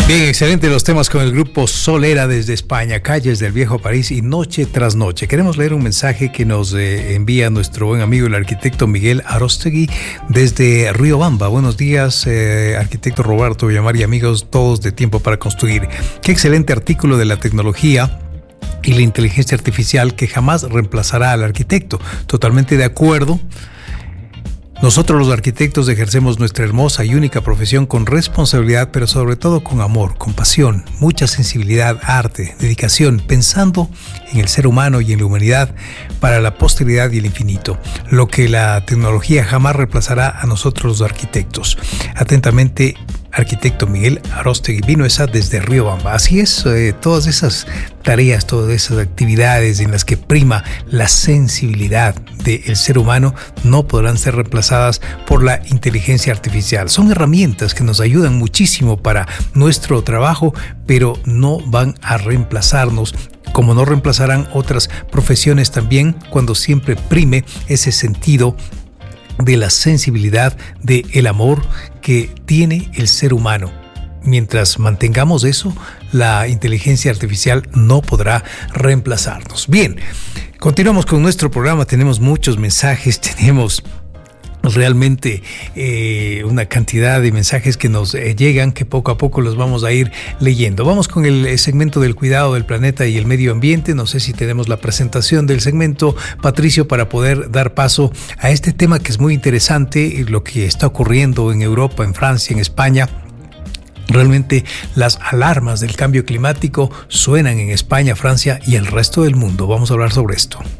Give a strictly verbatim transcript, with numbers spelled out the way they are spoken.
Bien, excelente los temas con el grupo Solera desde España, calles del viejo París y noche tras noche. Queremos leer un mensaje que nos eh, envía nuestro buen amigo el arquitecto Miguel Arostegui desde Riobamba. Buenos días, eh, arquitecto Roberto Villamar y amigos todos de Tiempo para Construir. Qué excelente artículo de la tecnología y la inteligencia artificial que jamás reemplazará al arquitecto. Totalmente de acuerdo. Nosotros los arquitectos ejercemos nuestra hermosa y única profesión con responsabilidad, pero sobre todo con amor, con pasión, mucha sensibilidad, arte, dedicación, pensando en el ser humano y en la humanidad para la posteridad y el infinito, lo que la tecnología jamás reemplazará a nosotros los arquitectos. Atentamente, arquitecto Miguel Arostegui Vinuesa desde Riobamba. Así es, eh, todas esas tareas, todas esas actividades en las que prima la sensibilidad del ser humano no podrán ser reemplazadas por la inteligencia artificial. Son herramientas que nos ayudan muchísimo para nuestro trabajo, pero no van a reemplazarnos, como no reemplazarán otras profesiones también, cuando siempre prime ese sentido de la sensibilidad, de el amor que tiene el ser humano. Mientras mantengamos eso, la inteligencia artificial no podrá reemplazarnos. Bien, continuamos con nuestro programa. Tenemos muchos mensajes, tenemos realmente eh, una cantidad de mensajes que nos eh, llegan, que poco a poco los vamos a ir leyendo. Vamos con el segmento del cuidado del planeta y el medio ambiente. No sé si tenemos la presentación del segmento, Patricio, para poder dar paso a este tema que es muy interesante, lo que está ocurriendo en Europa, en Francia, en España. Realmente las alarmas del cambio climático suenan en España, Francia y el resto del mundo. Vamos a hablar sobre esto.